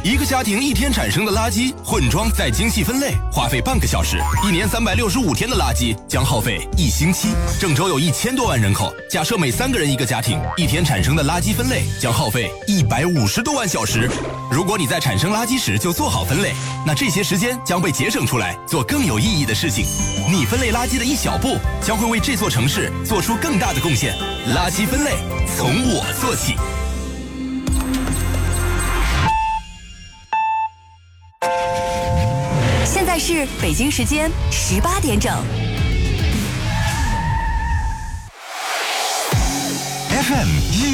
一个家庭一天产生的垃圾混装再精细分类，花费半个小时，1年365天的垃圾将耗费1星期。郑州有1000多万人口，假设每3个人一个家庭，一天产生的垃圾分类将耗费150多万小时。如果你在产生垃圾时就做好分类，那这些时间将被节省出来，做更有意义的事情。你分类垃圾的一小步，将会为这座城市做出更大的贡献。垃圾分类从我做起。 现在是北京时间18点整。 FM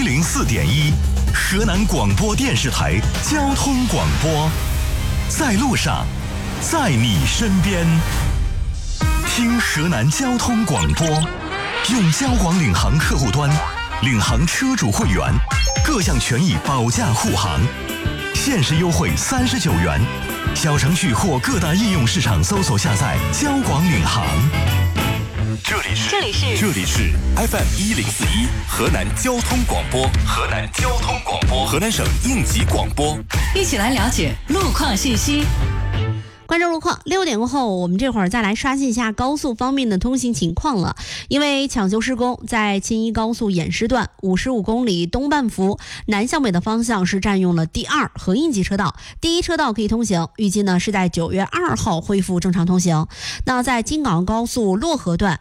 104.1，河南广播电视台交通广播，在路上，在你身边。听河南交通广播，用交广领航客户端，领航车主会员，各项权益保价护航，限时优惠39元。小程序或各大应用市场搜索下载交广领航。 这里是 FM 1041河南交通广播，河南省应急广播， 一起来了解路况信息。关注路况，6点过后，我们这会儿再来刷新一下高速方面的通行情况了。因为抢修施工，在青衣高速偃师段55公里东半幅南向北的方向是占用了第2和应急车道，第1车道可以通行，预计呢是在9月2号恢复正常通行。那在京港高速洛河段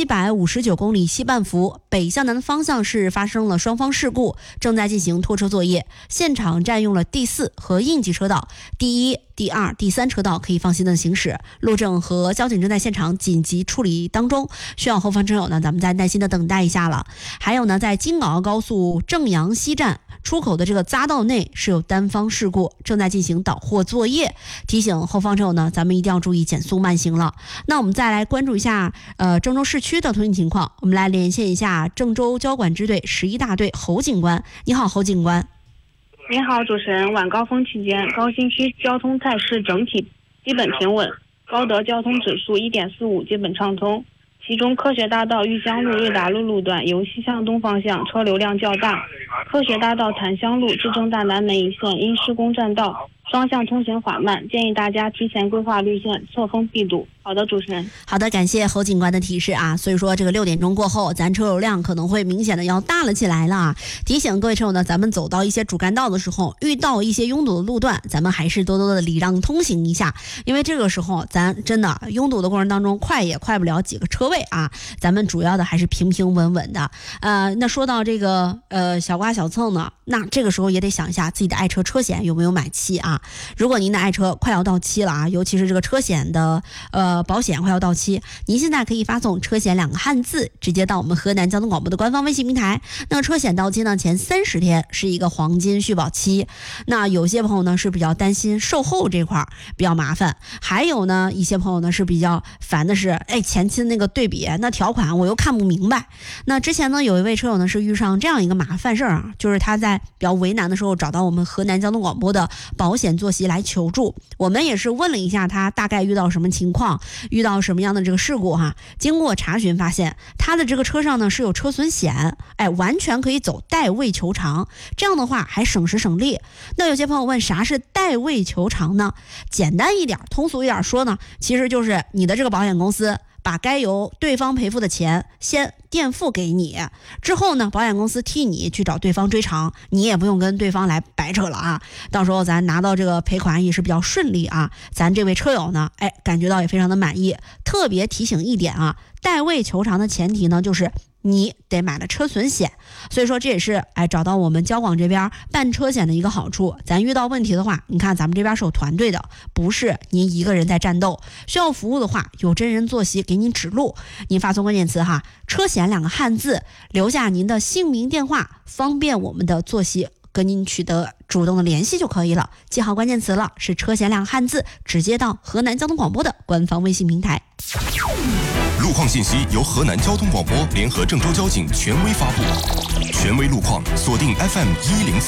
759公里西半幅北向南的方向是发生了双方事故，正在进行拖车作业，现场占用了第4和应急车道，第1、第2、第3车道可以放心的行驶，路政和交警正在现场紧急处理当中，需要后方车友呢咱们再耐心的等待一下了。还有呢，在京港澳高速正阳西站出口的这个匝道内是有单方事故，正在进行导货作业，提醒后方车友呢咱们一定要注意减速慢行了。那我们再来关注一下郑州市区的通行情况，我们来连线一下郑州交管支队11大队侯警官。你好，侯警官。 你好，主持人。晚高峰期间，高新区交通态势整体基本平稳，高德交通指数1.45，基本畅通。其中科学大道玉江路瑞达路路段由西向东方向车流量较大，科学大道檀香路至正大南门一线因施工占道，双向通行缓慢，建议大家提前规划路线，错峰避堵。好的，主持人。 好的，感谢侯警官的提示啊。所以说这个6点钟过后，咱车流量可能会明显的要大了起来了啊。提醒各位车友呢，咱们走到一些主干道的时候，遇到一些拥堵的路段，咱们还是多多的礼让通行一下，因为这个时候咱真的拥堵的过程当中，快也快不了几个车位啊。咱们主要的还是平平稳稳的。那说到这个小刮小蹭呢，那这个时候也得想一下自己的爱车车险有没有买齐啊。如果您的爱车快要到期了啊，尤其是这个车险的保险快要到期，您现在可以发送车险2个汉字直接到我们河南交通广播的官方微信平台。那车险到期呢前30天是一个黄金续保期，那有些朋友呢是比较担心售后这块比较麻烦，还有呢一些朋友呢是比较烦的是前期的那个对比那条款我又看不明白。那之前呢有一位车友呢是遇上这样一个麻烦事儿啊，就是他在比较为难的时候找到我们河南交通广播的保险坐席来求助，我们也是问了一下他大概遇到什么情况，遇到什么样的这个事故哈。经过查询发现他的这个车上呢是有车损险，完全可以走代位求偿，这样的话还省时省力。那有些朋友问啥是代位求偿呢？简单一点通俗一点说呢，其实就是你的这个保险公司把该由对方赔付的钱先垫付给你，之后呢保险公司替你去找对方追偿，你也不用跟对方来白扯了啊。到时候咱拿到这个赔款也是比较顺利啊。咱这位车友呢感觉到也非常的满意。特别提醒一点啊，代位求偿的前提呢就是你得买了车损险，所以说这也是找到我们交广这边办车险的一个好处。咱遇到问题的话，你看咱们这边是有团队的，不是您一个人在战斗，需要服务的话有真人坐席给您指路。您发送关键词哈，车险2个汉字，留下您的姓名电话，方便我们的坐席跟您取得主动的联系就可以了。记好关键词了，是车险2个汉字，直接到河南交通广播的官方微信平台。 路况信息由河南交通广播联合郑州交警权威发布，权威路况锁定 FM 104。